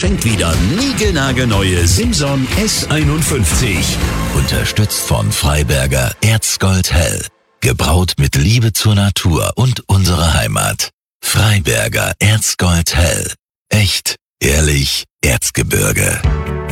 schenkt wieder niegelnagelneue Simson S51. Unterstützt von Freiberger Erzgold Hell. Gebraut mit Liebe zur Natur und unserer Heimat. Freiberger Erzgold Hell. Echt, ehrlich, Erzgebirge.